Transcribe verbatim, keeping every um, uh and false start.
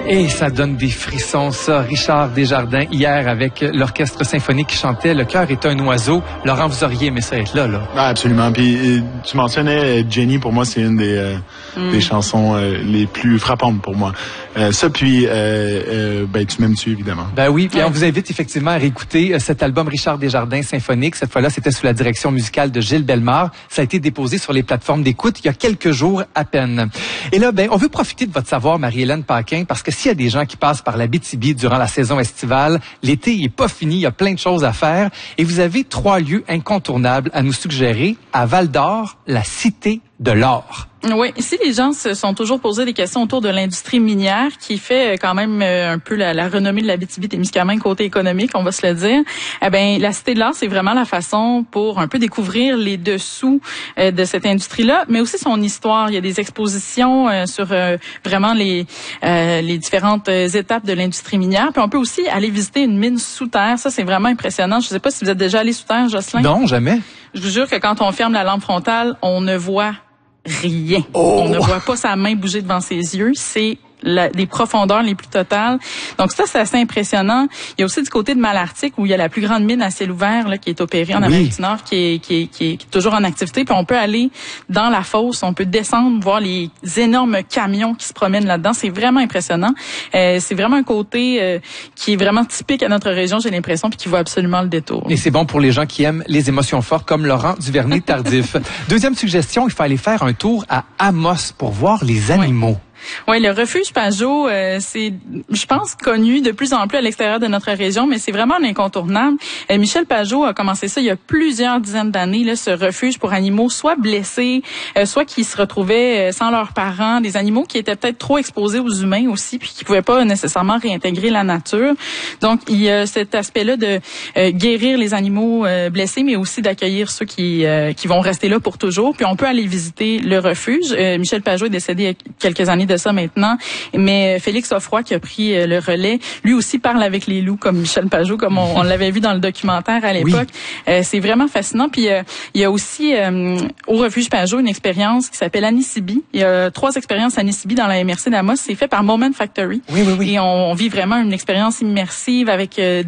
Et ça donne des frissons, ça. Richard Desjardins, hier, avec l'orchestre symphonique qui chantait « Le cœur est un oiseau ». Laurent, vous auriez aimé ça être là, là. Ah, absolument. Puis tu mentionnais Jenny, pour moi, c'est une des, euh, mm. des chansons euh, les plus frappantes pour moi. Euh, ça, puis euh, euh, ben, tu m'aimes-tu, évidemment. Ben oui, puis ouais. On vous invite effectivement à réécouter euh, cet album Richard Desjardins symphonique. Cette fois-là, c'était sous la direction musicale de Gilles Bellemare. Ça a été déposé sur les plateformes d'écoute il y a quelques jours à peine. Et là, ben, on veut profiter de votre savoir, Marie-Hélène Paquin, parce que s'il y a des gens qui passent par l'Abitibi durant la saison estivale, l'été il est pas fini, il y a plein de choses à faire. Et vous avez trois lieux incontournables à nous suggérer. À Val-d'Or, la Cité de l'Or. Oui, ici les gens se sont toujours posé des questions autour de l'industrie minière qui fait quand même un peu la, la renommée de l'Abitibi-Témiscamingue côté économique, on va se le dire. Eh ben, la Cité de l'Or, c'est vraiment la façon pour un peu découvrir les dessous euh, de cette industrie-là, mais aussi son histoire. Il y a des expositions euh, sur euh, vraiment les euh, les différentes étapes de l'industrie minière. Puis on peut aussi aller visiter une mine sous terre. Ça, c'est vraiment impressionnant. Je sais pas si vous êtes déjà allé sous terre, Jocelyn. Non, jamais. Je vous jure que quand on ferme la lampe frontale, on ne voit rien. Oh. On ne voit pas sa main bouger devant ses yeux. C'est la, les profondeurs les plus totales. Donc ça, c'est assez impressionnant. Il y a aussi du côté de Malartic où il y a la plus grande mine à ciel ouvert là, qui est opérée en oui. Amérique du Nord, qui est, qui, est, qui, est, qui est toujours en activité. Puis on peut aller dans la fosse, on peut descendre, voir les énormes camions qui se promènent là-dedans. C'est vraiment impressionnant. Euh, c'est vraiment un côté euh, qui est vraiment typique à notre région, j'ai l'impression, puis qui vaut absolument le détour. Et c'est bon pour les gens qui aiment les émotions fortes, comme Laurent Duvernay-Tardif. Deuxième suggestion, il faut aller faire un tour à Amos pour voir les animaux. Oui. Oui, le refuge Pajot, euh, c'est, je pense, connu de plus en plus à l'extérieur de notre région, mais c'est vraiment un incontournable. Euh, Michel Pajot a commencé ça il y a plusieurs dizaines d'années, là, ce refuge pour animaux soit blessés, euh, soit qui se retrouvaient euh, sans leurs parents, des animaux qui étaient peut-être trop exposés aux humains aussi, puis qui pouvaient pas nécessairement réintégrer la nature. Donc, il y a cet aspect-là de euh, guérir les animaux euh, blessés, mais aussi d'accueillir ceux qui euh, qui vont rester là pour toujours. Puis on peut aller visiter le refuge. Euh, Michel Pajot est décédé il y a quelques années de ça maintenant, mais Félix Offroy qui a pris le relais, lui aussi parle avec les loups comme Michel Pajot, comme on, on l'avait vu dans le documentaire à l'époque. Oui. Euh, c'est vraiment fascinant. Puis euh, il y a aussi euh, au refuge Pajot une expérience qui s'appelle Anisibi. Il y a trois expériences Anisibi dans la M R C d'Amos. C'est fait par Moment Factory. Oui, oui, oui. Et on, on vit vraiment une expérience immersive avec euh,